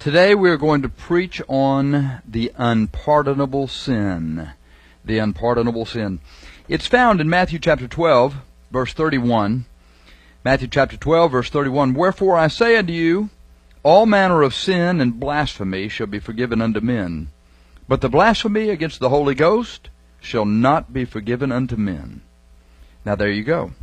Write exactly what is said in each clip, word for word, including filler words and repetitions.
Today we are going to preach on the unpardonable sin. The unpardonable sin. It's found in Matthew chapter twelve, verse thirty-one. Matthew chapter twelve, verse thirty-one. Wherefore I say unto you, all manner of sin and blasphemy shall be forgiven unto men, but the blasphemy against the Holy Ghost shall not be forgiven unto men. Now there you go.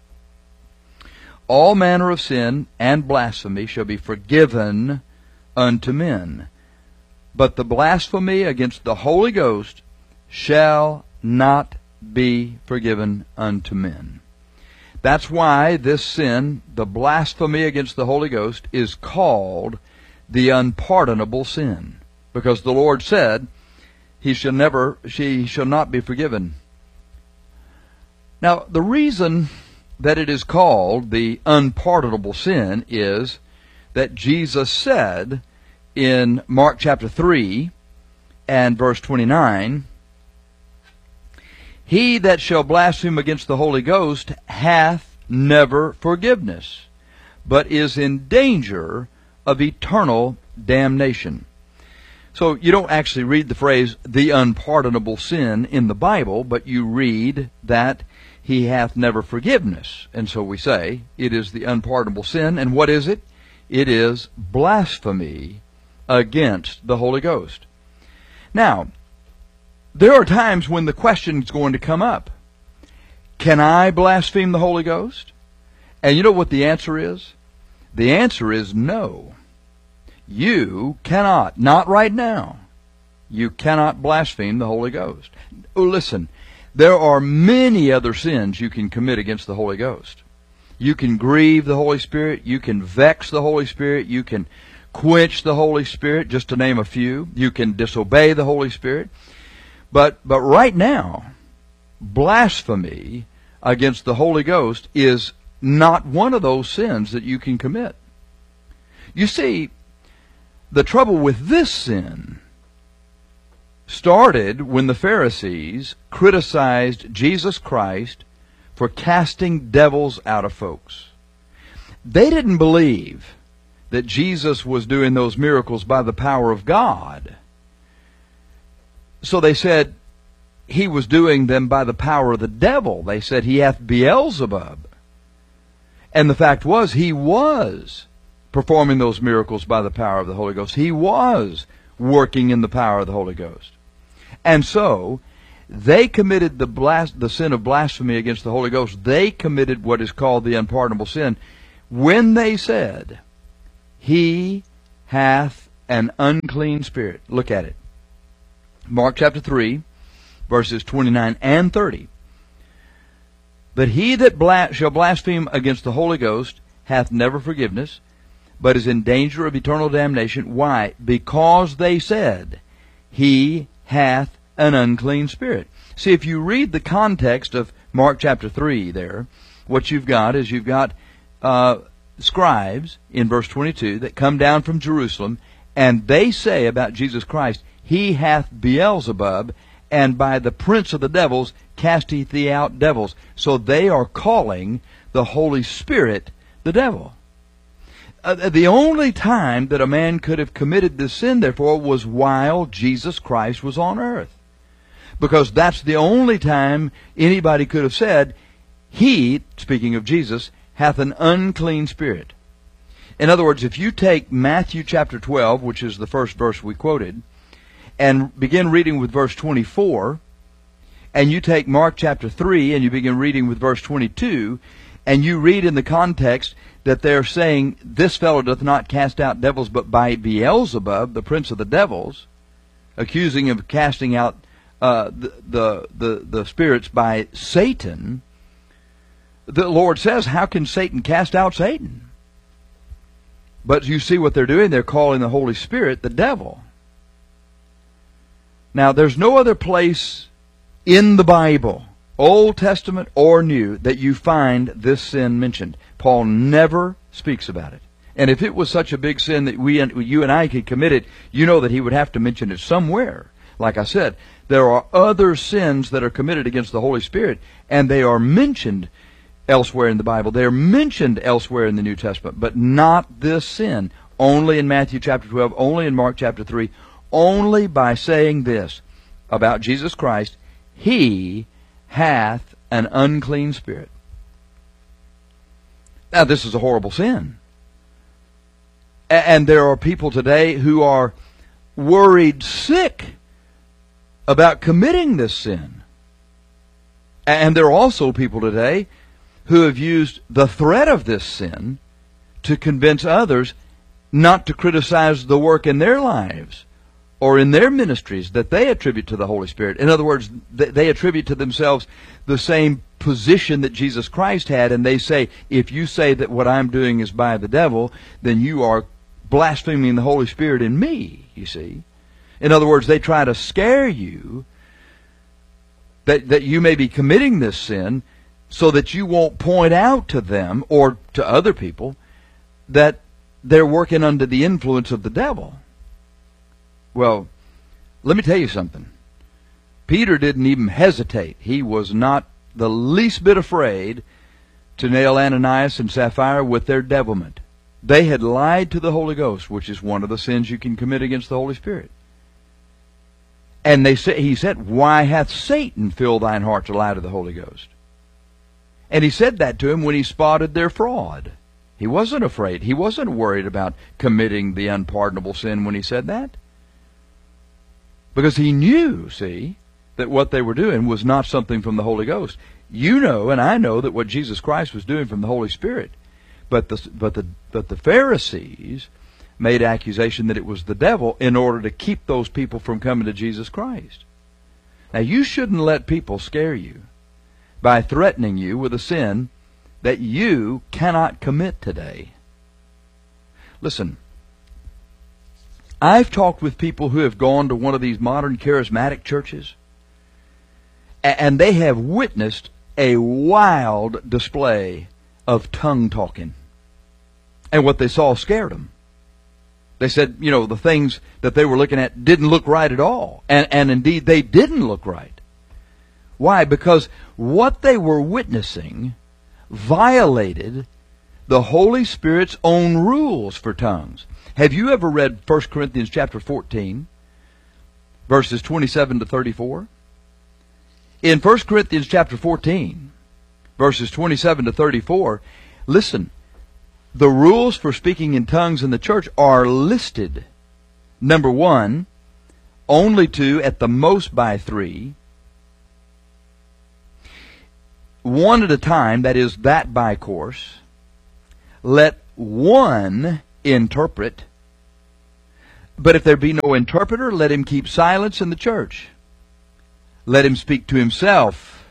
All manner of sin and blasphemy shall be forgiven unto men, but the blasphemy against the Holy Ghost shall not be forgiven unto men. That's why this sin, the blasphemy against the Holy Ghost, is called the unpardonable sin, because the Lord said he shall never, she shall not be forgiven. Now, the reason that it is called the unpardonable sin is that Jesus said in Mark chapter three and verse twenty-nine, He that shall blaspheme against the Holy Ghost hath never forgiveness, but is in danger of eternal damnation. So you don't actually read the phrase, the unpardonable sin, in the Bible, but you read that he hath never forgiveness. And so we say, it is the unpardonable sin. And what is it? It is blasphemy against the Holy Ghost. Now, there are times when the question is going to come up. Can I blaspheme the Holy Ghost? And you know what the answer is? The answer is no. You cannot, not right now. You cannot blaspheme the Holy Ghost. Oh, listen, there are many other sins you can commit against the Holy Ghost. You can grieve the Holy Spirit. You can vex the Holy Spirit. You can quench the Holy Spirit, just to name a few. You can disobey the Holy Spirit. But but right now, blasphemy against the Holy Ghost is not one of those sins that you can commit. You see, the trouble with this sin started when the Pharisees criticized Jesus Christ for casting devils out of folks. They didn't believe that Jesus was doing those miracles by the power of God. So they said he was doing them by the power of the devil. They said he hath Beelzebub. And the fact was, he was performing those miracles by the power of the Holy Ghost. He was working in the power of the Holy Ghost. And so, they committed the blas- the sin of blasphemy against the Holy Ghost. They committed what is called the unpardonable sin when they said, he hath an unclean spirit. Look at it. Mark chapter three, verses twenty-nine and thirty. But he that bla- shall blaspheme against the Holy Ghost hath never forgiveness, but is in danger of eternal damnation. Why? Because they said, he hath an unclean spirit. See, if you read the context of Mark chapter three there, what you've got is you've got uh, scribes in verse twenty-two that come down from Jerusalem, and they say about Jesus Christ, he hath Beelzebub, and by the prince of the devils casteth he out devils. So they are calling the Holy Spirit the devil. Uh, the only time that a man could have committed this sin, therefore, was while Jesus Christ was on earth. Because that's the only time anybody could have said, he, speaking of Jesus, hath an unclean spirit. In other words, if you take Matthew chapter twelve, which is the first verse we quoted, and begin reading with verse twenty-four, and you take Mark chapter three, and you begin reading with verse twenty-two, and you read in the context that they're saying, this fellow doth not cast out devils, but by Beelzebub, the prince of the devils, accusing him of casting out uh, the, the, the, the spirits by Satan, the Lord says, how can Satan cast out Satan? But you see what they're doing? They're calling the Holy Spirit the devil. Now, there's no other place in the Bible, Old Testament or New, that you find this sin mentioned. Paul never speaks about it. And if it was such a big sin that we, you and I could commit it, you know that he would have to mention it somewhere. Like I said, there are other sins that are committed against the Holy Spirit, and they are mentioned elsewhere in the Bible. They are mentioned elsewhere in the New Testament, but not this sin. only in Matthew chapter twelve, only in Mark chapter three, only by saying this about Jesus Christ: He hath an unclean spirit. Now, this is a horrible sin. And there are people today who are worried sick about committing this sin. And there are also people today who have used the threat of this sin to convince others not to criticize the work in their lives or in their ministries that they attribute to the Holy Spirit. In other words, they attribute to themselves the same position that Jesus Christ had, and they say, if you say that what I'm doing is by the devil, then you are blaspheming the Holy Spirit in me, you see. In other words, they try to scare you that, that you may be committing this sin so that you won't point out to them or to other people that they're working under the influence of the devil. Well, let me tell you something. Peter didn't even hesitate. He was not the least bit afraid to nail Ananias and Sapphira with their devilment. They had lied to the Holy Ghost, which is one of the sins you can commit against the Holy Spirit. And they say, he said, why hath Satan filled thine heart to lie to the Holy Ghost? And he said that to him when he spotted their fraud. He wasn't afraid. He wasn't worried about committing the unpardonable sin when he said that. Because he knew, see, that what they were doing was not something from the Holy Ghost. You know, and I know, that what Jesus Christ was doing from the Holy Spirit. But the, but the, but the Pharisees made accusation that it was the devil in order to keep those people from coming to Jesus Christ. Now, you shouldn't let people scare you by threatening you with a sin that you cannot commit today. Listen, I've talked with people who have gone to one of these modern charismatic churches, and they have witnessed a wild display of tongue talking. And what they saw scared them. They said, you know, the things that they were looking at didn't look right at all. And, and indeed, they didn't look right. Why? Because what they were witnessing violated the Holy Spirit's own rules for tongues. Have you ever read First Corinthians chapter fourteen, verses twenty-seven to thirty-four? In First Corinthians chapter fourteen, verses twenty-seven to thirty-four, listen, the rules for speaking in tongues in the church are listed. Number one, only two, at the most by three. One at a time, that is, that by course. Let one interpret. But if there be no interpreter, let him keep silence in the church. Let him speak to himself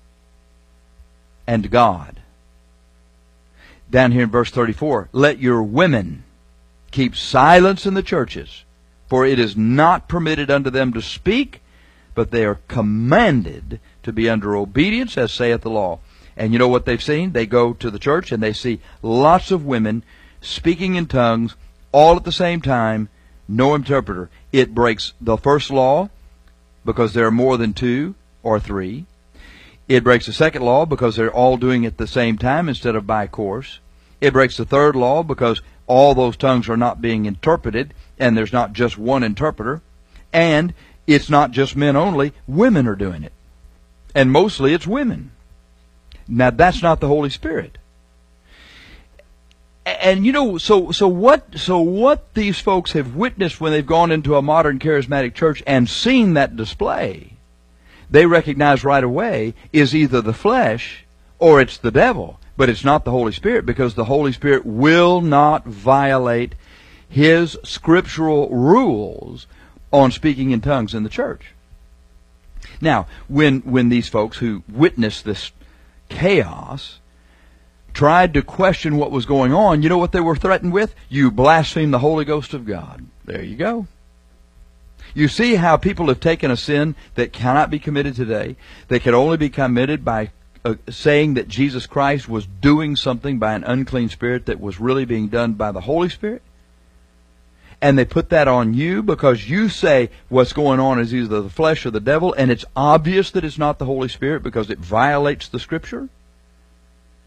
and God. Down here in verse thirty-four, let your women keep silence in the churches, for it is not permitted unto them to speak, but they are commanded to be under obedience, as saith the law. And you know what they've seen? They go to the church and they see lots of women speaking in tongues all at the same time, no interpreter. It breaks the first law because there are more than two or three. It breaks the second law because they're all doing it at the same time instead of by course. It breaks the third law because all those tongues are not being interpreted and there's not just one interpreter. And it's not just men only, women are doing it. And mostly it's women. Now that's not the Holy Spirit. And you know, so so what so what these folks have witnessed when they've gone into a modern charismatic church and seen that display, they recognize right away is either the flesh or it's the devil. But it's not the Holy Spirit, because the Holy Spirit will not violate His scriptural rules on speaking in tongues in the church. Now, when when these folks who witnessed this chaos tried to question what was going on, you know what they were threatened with? You blaspheme the Holy Ghost of God. There you go. You see how people have taken a sin that cannot be committed today, that can only be committed by uh, saying that Jesus Christ was doing something by an unclean spirit that was really being done by the Holy Spirit? And they put that on you because you say what's going on is either the flesh or the devil, and it's obvious that it's not the Holy Spirit because it violates the Scripture?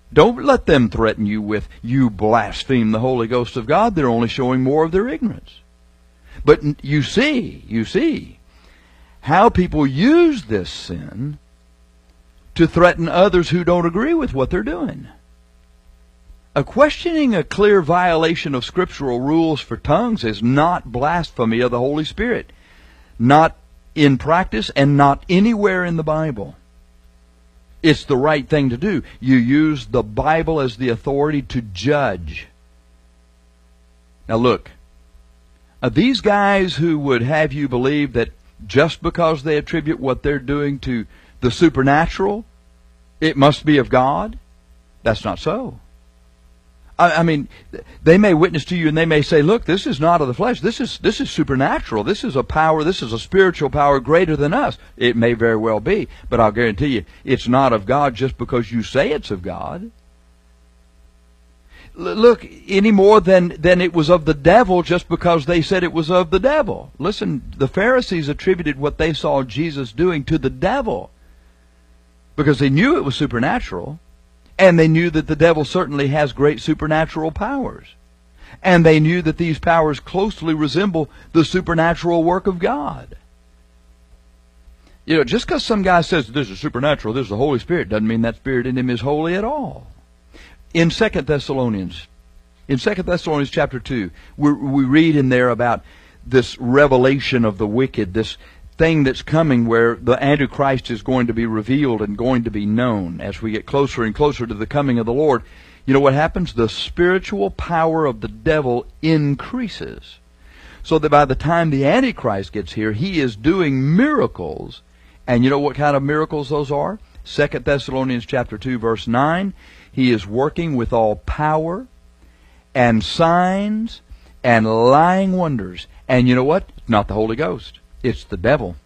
Don't let them threaten you with, you blaspheme the Holy Ghost of God. They're only showing more of their ignorance. But you see, you see, how people use this sin to threaten others who don't agree with what they're doing. A questioning a clear violation of scriptural rules for tongues is not blasphemy of the Holy Spirit. Not in practice and not anywhere in the Bible. It's the right thing to do. You use the Bible as the authority to judge. Now look, uh, these guys who would have you believe that just because they attribute what they're doing to the supernatural, it must be of God, that's not so. I mean, they may witness to you and they may say, look, this is not of the flesh. This is this is supernatural. This is a power. This is a spiritual power greater than us. It may very well be, but I'll guarantee you it's not of God just because you say it's of God. L- look, any more than, than it was of the devil just because they said it was of the devil. Listen, the Pharisees attributed what they saw Jesus doing to the devil because they knew it was supernatural. And they knew that the devil certainly has great supernatural powers. And they knew that these powers closely resemble the supernatural work of God. You know, just because some guy says this is supernatural, this is the Holy Spirit, doesn't mean that spirit in him is holy at all. In Second Thessalonians, in Second Thessalonians chapter two, we, we read in there about this revelation of the wicked, this thing that's coming where the Antichrist is going to be revealed and going to be known as we get closer and closer to the coming of the Lord. You know what happens? The spiritual power of the devil increases. So that by the time the Antichrist gets here, he is doing miracles. And you know what kind of miracles those are? Second Thessalonians chapter two, verse nine. He is working with all power and signs and lying wonders. And you know what? It's not the Holy Ghost. It's the devil.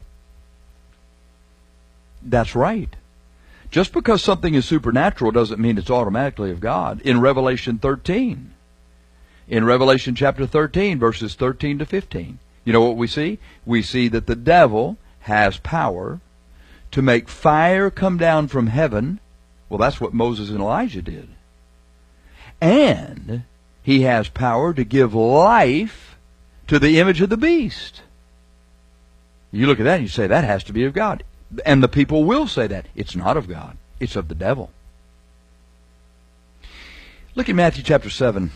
That's right. Just because something is supernatural doesn't mean it's automatically of God. In Revelation thirteen, in Revelation chapter thirteen, verses thirteen to fifteen, you know what we see? We see that the devil has power to make fire come down from heaven. Well, that's what Moses and Elijah did. And he has power to give life to the image of the beast. You look at that and you say, that has to be of God. And the people will say that. It's not of God. It's of the devil. Look at Matthew chapter seven.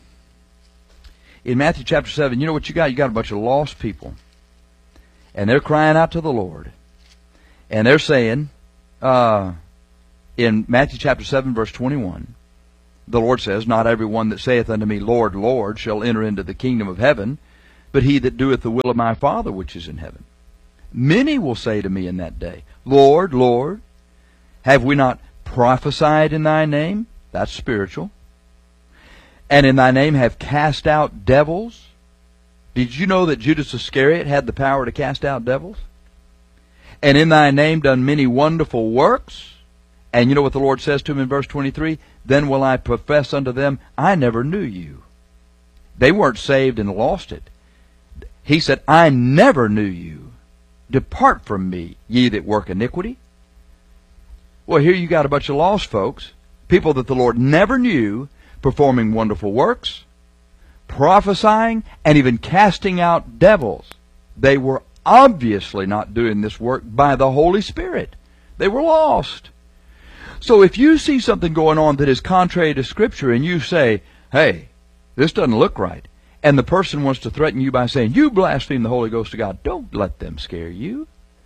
In Matthew chapter seven, you know what you got? You got a bunch of lost people. And they're crying out to the Lord. And they're saying, uh, in Matthew chapter seven, verse twenty-one, the Lord says, not every one that saith unto me, Lord, Lord, shall enter into the kingdom of heaven, but he that doeth the will of my Father which is in heaven. Many will say to me in that day, Lord, Lord, have we not prophesied in thy name? That's spiritual. And in thy name have cast out devils? Did you know that Judas Iscariot had the power to cast out devils? And in thy name done many wonderful works? And you know what the Lord says to him in verse twenty-three? Then will I profess unto them, I never knew you. They weren't saved and lost it. He said, I never knew you. Depart from me, ye that work iniquity. Well, here you got a bunch of lost folks, people that the Lord never knew, performing wonderful works, prophesying, and even casting out devils. They were obviously not doing this work by the Holy Spirit. They were lost. So if you see something going on that is contrary to Scripture and you say, hey, this doesn't look right, and the person wants to threaten you by saying, you blaspheme the Holy Ghost of God, don't let them scare you.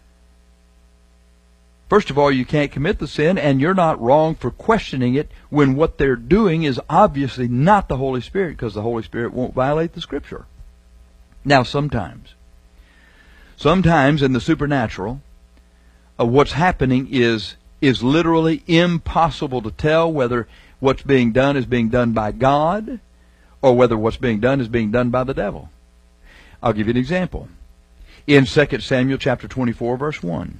First of all, you can't commit the sin, and you're not wrong for questioning it when what they're doing is obviously not the Holy Spirit, because the Holy Spirit won't violate the Scripture. Now, sometimes, sometimes in the supernatural, uh, what's happening is, is literally impossible to tell whether what's being done is being done by God or whether what's being done is being done by the devil. I'll give you an example. In Second Samuel chapter twenty-four, verse one.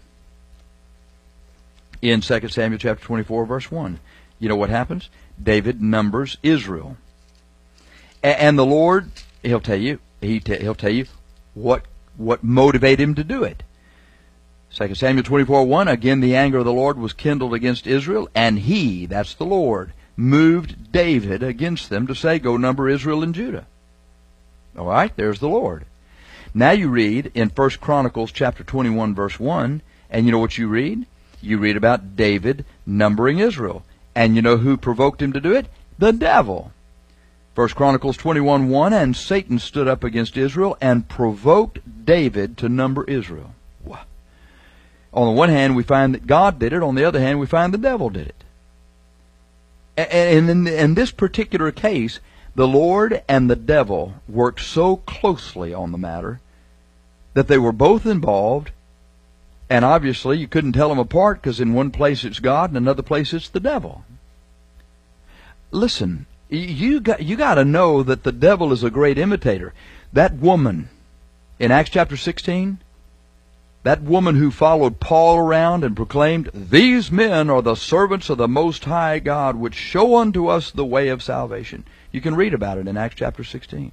In Second Samuel chapter twenty-four, verse one. You know what happens? David numbers Israel. A- and the Lord, He'll tell you, he t- He'll tell you what, what motivated Him to do it. Second Samuel twenty-four, one. Again the anger of the Lord was kindled against Israel, and He, that's the Lord, moved David against them to say, go number Israel and Judah. All right, there's the Lord. Now you read in First Chronicles chapter twenty-one, verse one, and you know what you read? You read about David numbering Israel. And you know who provoked him to do it? The devil. First Chronicles twenty-one, one, and Satan stood up against Israel and provoked David to number Israel. On the one hand, we find that God did it. On the other hand, we find the devil did it. And in, in this particular case, the Lord and the devil worked so closely on the matter that they were both involved, and obviously you couldn't tell them apart, because in one place it's God and another place it's the devil. Listen, you got, you got to know that the devil is a great imitator. That woman in Acts chapter sixteen, that woman who followed Paul around and proclaimed, these men are the servants of the Most High God, which show unto us the way of salvation. You can read about it in Acts chapter sixteen.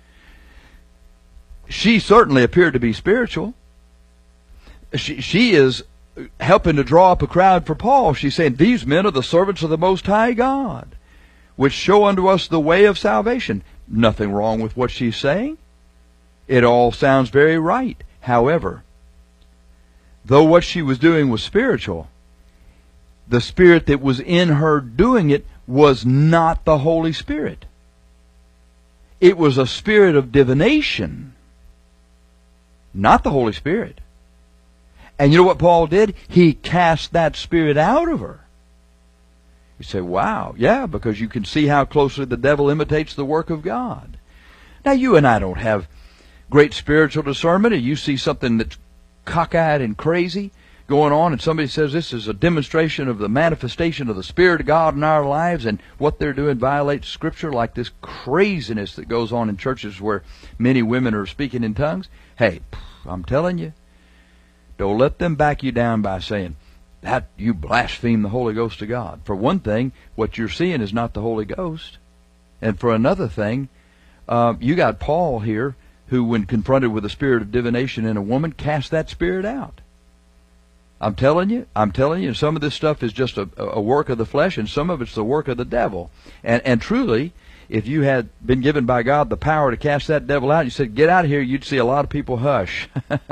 She certainly appeared to be spiritual. She, she is helping to draw up a crowd for Paul. She's saying, these men are the servants of the Most High God, which show unto us the way of salvation. Nothing wrong with what she's saying. It all sounds very right. However, though what she was doing was spiritual, the spirit that was in her doing it was not the Holy Spirit. It was a spirit of divination, not the Holy Spirit. And you know what Paul did? He cast that spirit out of her. You say, wow, yeah, because you can see how closely the devil imitates the work of God. Now, you and I don't have great spiritual discernment, and you see something that's cockeyed and crazy going on, and somebody says this is a demonstration of the manifestation of the Spirit of God in our lives, and what they're doing violates Scripture, like this craziness that goes on in churches where many women are speaking in tongues. Hey, I'm telling you, don't let them back you down by saying that you blaspheme the Holy Ghost of God. For one thing, what you're seeing is not the Holy Ghost. And for another thing, uh, you got Paul here, who, when confronted with a spirit of divination in a woman, cast that spirit out. I'm telling you, I'm telling you, some of this stuff is just a, a work of the flesh, and some of it's the work of the devil. And, and truly, if you had been given by God the power to cast that devil out, you said, get out of here, you'd see a lot of people hush.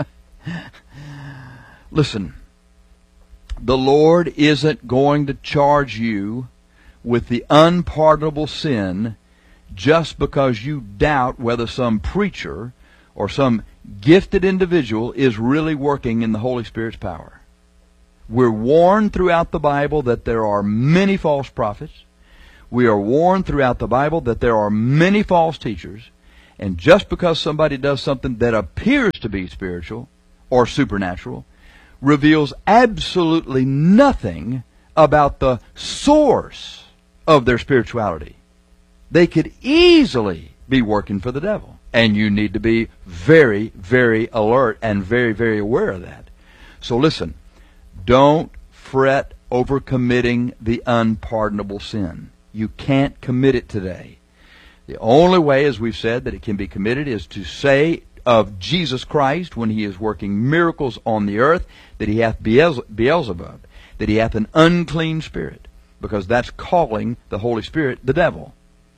Listen, the Lord isn't going to charge you with the unpardonable sin just because you doubt whether some preacher or some gifted individual is really working in the Holy Spirit's power. We're warned throughout the Bible that there are many false prophets. We are warned throughout the Bible that there are many false teachers. And just because somebody does something that appears to be spiritual or supernatural reveals absolutely nothing about the source of their spirituality. They could easily be working for the devil. And you need to be very, very alert and very, very aware of that. So listen, don't fret over committing the unpardonable sin. You can't commit it today. The only way, as we've said, that it can be committed is to say of Jesus Christ, when He is working miracles on the earth, that He hath Beelzebub, that He hath an unclean spirit, because that's calling the Holy Spirit the devil.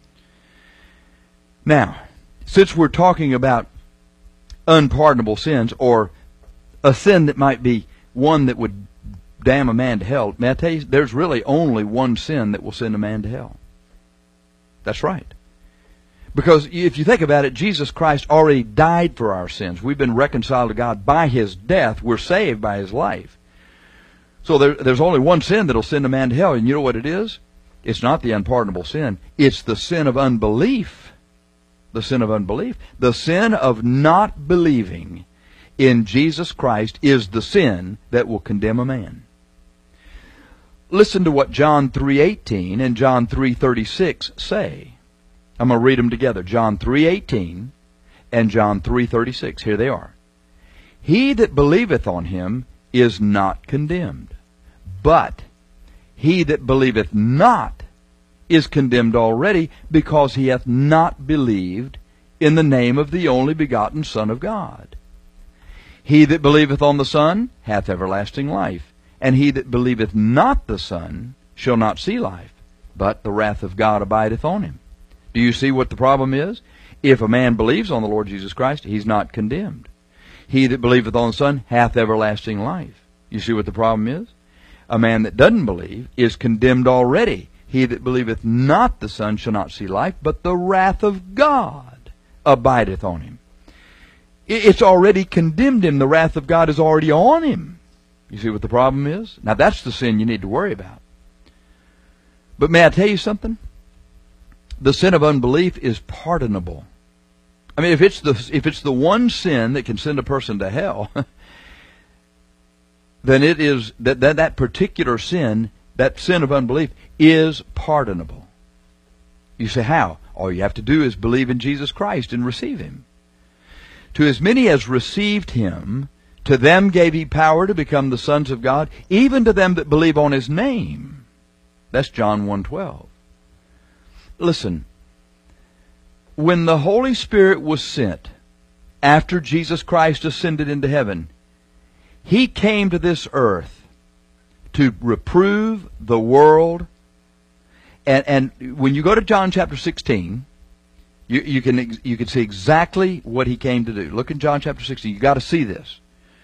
Now, since we're talking about unpardonable sins, or a sin that might be one that would damn a man to hell, may I tell you, there's really only one sin that will send a man to hell. That's right. Because if you think about it, Jesus Christ already died for our sins. We've been reconciled to God by His death. We're saved by His life. So there, there's only one sin that'll send a man to hell, and you know what it is? It's not the unpardonable sin. It's the sin of unbelief. The sin of unbelief. The sin of not believing in Jesus Christ is the sin that will condemn a man. Listen to what John three eighteen and John three thirty-six say. I'm going to read them together. John three eighteen and John three thirty-six. Here they are. He that believeth on Him is not condemned, but he that believeth not is condemned already, because he hath not believed in the name of the only begotten Son of God. He that believeth on the Son hath everlasting life, and he that believeth not the Son shall not see life, but the wrath of God abideth on him. Do you see what the problem is? If a man believes on the Lord Jesus Christ, he's not condemned. He that believeth on the Son hath everlasting life. You see what the problem is? A man that doesn't believe is condemned already. He that believeth not the Son shall not see life, but the wrath of God abideth on him. It's already condemned him. The wrath of God is already on him. You see what the problem is? Now that's the sin you need to worry about. But may I tell you something? The sin of unbelief is pardonable. I mean, if it's the if it's the one sin that can send a person to hell, then it is that, that that particular sin, that sin of unbelief, is pardonable. You say, how? All you have to do is believe in Jesus Christ and receive Him. To as many as received Him, to them gave He power to become the sons of God, even to them that believe on His name. That's John one twelve. Listen, when the Holy Spirit was sent after Jesus Christ ascended into heaven, He came to this earth to reprove the world. And, and when you go to John chapter sixteen, you, you can you can see exactly what He came to do. Look in John chapter sixteen. You got to see this.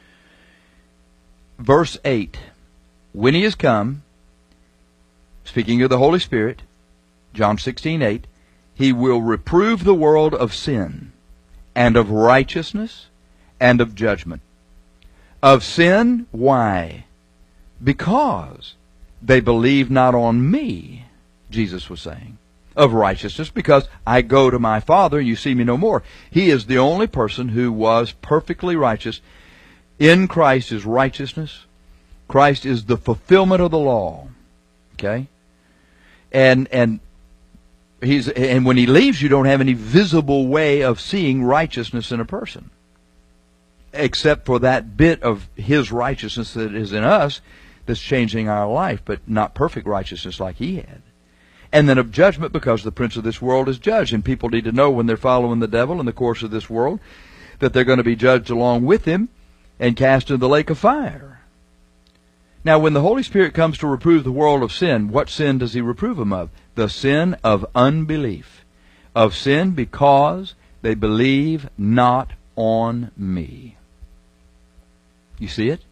Verse eight. When He is come, speaking of the Holy Spirit, John sixteen eight, He will reprove the world of sin, and of righteousness, and of judgment. Of sin, why? Because they believe not on me, Jesus was saying. Of righteousness, because I go to my Father, and you see me no more. He is the only person who was perfectly righteous. In Christ is righteousness. Christ is the fulfillment of the law. Okay? And, and, He's, and when He leaves, you don't have any visible way of seeing righteousness in a person, except for that bit of His righteousness that is in us that's changing our life, but not perfect righteousness like He had. And then of judgment, because the prince of this world is judged, and people need to know when they're following the devil in the course of this world that they're going to be judged along with him and cast into the lake of fire. Now, when the Holy Spirit comes to reprove the world of sin, what sin does He reprove them of? The sin of unbelief. Of sin because they believe not on me. You see it?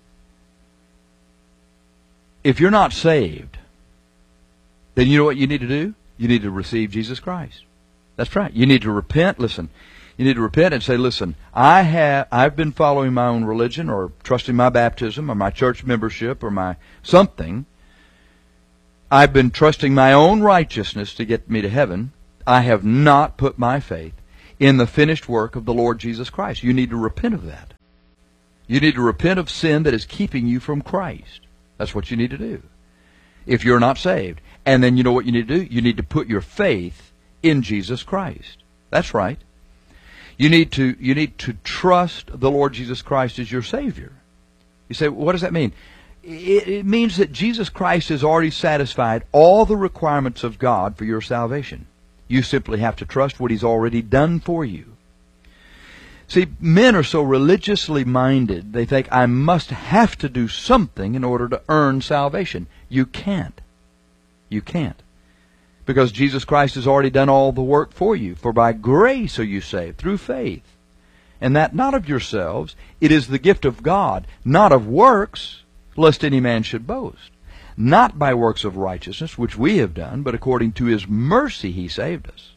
If you're not saved, then you know what you need to do? You need to receive Jesus Christ. That's right. You need to repent. Listen, you need to repent and say, listen, I have, I've been following my own religion or trusting my baptism or my church membership or my something. I've been trusting my own righteousness to get me to heaven. I have not put my faith in the finished work of the Lord Jesus Christ. You need to repent of that. You need to repent of sin that is keeping you from Christ. That's what you need to do if you're not saved. And then you know what you need to do? You need to put your faith in Jesus Christ. That's right. You need to, you need to trust the Lord Jesus Christ as your Savior. You say, what does that mean? It, it means that Jesus Christ has already satisfied all the requirements of God for your salvation. You simply have to trust what He's already done for you. See, men are so religiously minded, they think, I must have to do something in order to earn salvation. You can't. You can't. Because Jesus Christ has already done all the work for you. For by grace are you saved, through faith. And that not of yourselves, it is the gift of God, not of works, lest any man should boast. Not by works of righteousness, which we have done, but according to His mercy He saved us.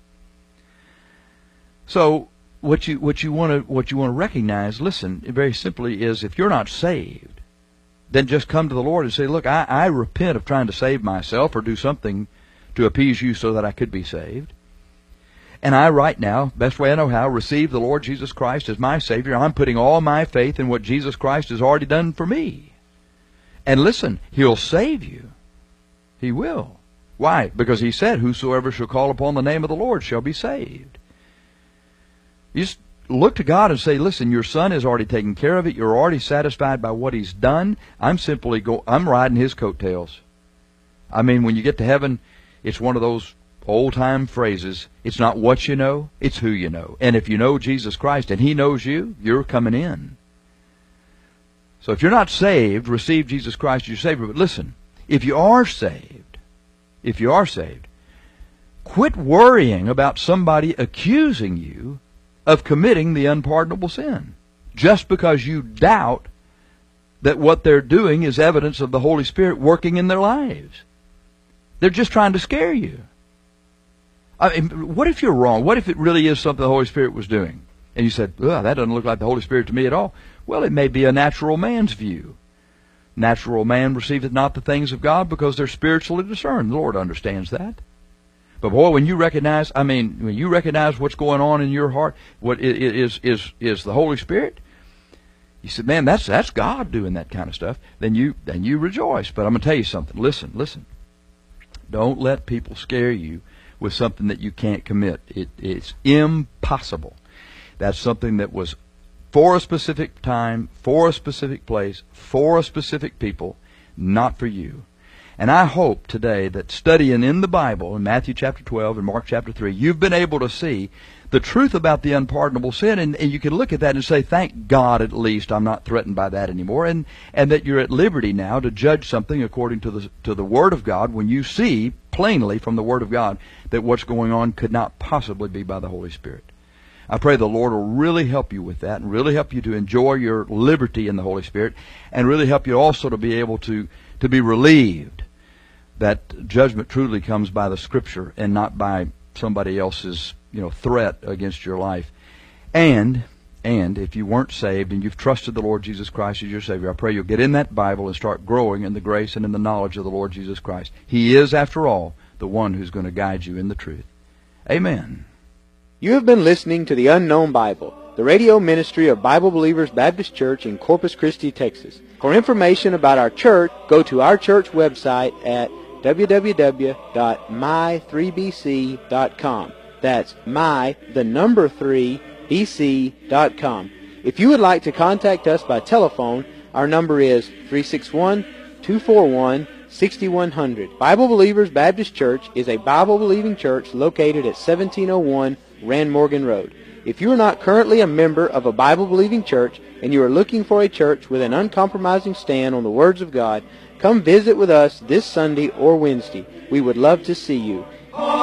So, what you what you want to what you want to recognize, listen, very simply, is if you're not saved, then just come to the Lord and say, look, I, I repent of trying to save myself or do something to appease you so that I could be saved. And I right now, best way I know how, receive the Lord Jesus Christ as my Savior. I'm putting all my faith in what Jesus Christ has already done for me. And listen, He'll save you. He will. Why? Because He said, whosoever shall call upon the name of the Lord shall be saved. You just look to God and say, listen, your Son has already taken care of it. You're already satisfied by what He's done. I'm simply go. I'm riding His coattails. I mean, when you get to heaven, it's one of those old-time phrases. It's not what you know, it's who you know. And if you know Jesus Christ and He knows you, you're coming in. So if you're not saved, receive Jesus Christ as your Savior. But listen, if you are saved, if you are saved, Quit worrying about somebody accusing you of committing the unpardonable sin just because you doubt that what they're doing is evidence of the Holy Spirit working in their lives. They're just trying to scare you. I mean, what if you're wrong? What if it really is something the Holy Spirit was doing? And you said, "Ugh, that doesn't look like the Holy Spirit to me at all." Well, it may be a natural man's view. Natural man receiveth not the things of God because they're spiritually discerned. The Lord understands that. But boy, when you recognize, I mean, when you recognize what's going on in your heart, what is is is the Holy Spirit, you said, "Man, that's that's God doing that kind of stuff." Then you then you rejoice. But I'm going to tell you something. Listen, listen. Don't let people scare you with something that you can't commit. It, it's impossible. That's something that was for a specific time, for a specific place, for a specific people, not for you. And I hope today that studying in the Bible, in Matthew chapter twelve and Mark chapter three, you've been able to see the truth about the unpardonable sin, and, and you can look at that and say, thank God at least I'm not threatened by that anymore, and, and that you're at liberty now to judge something according to the, to the Word of God when you see plainly from the Word of God that what's going on could not possibly be by the Holy Spirit. I pray the Lord will really help you with that and really help you to enjoy your liberty in the Holy Spirit and really help you also to be able to, to be relieved that judgment truly comes by the Scripture and not by somebody else's, you know, threat against your life. And, and if you weren't saved and you've trusted the Lord Jesus Christ as your Savior, I pray you'll get in that Bible and start growing in the grace and in the knowledge of the Lord Jesus Christ. He is, after all, the one who's going to guide you in the truth. Amen. You have been listening to The Unknown Bible, the radio ministry of Bible Believers Baptist Church in Corpus Christi, Texas. For information about our church, go to our church website at w w w dot my three b c dot com. That's my, the number three, b c dot com. If you would like to contact us by telephone, our number is three six one, two four one, six one zero zero. Bible Believers Baptist Church is a Bible-believing church located at seventeen oh one Rand Morgan Road. If you are not currently a member of a Bible-believing church and you are looking for a church with an uncompromising stand on the words of God, come visit with us this Sunday or Wednesday. We would love to see you.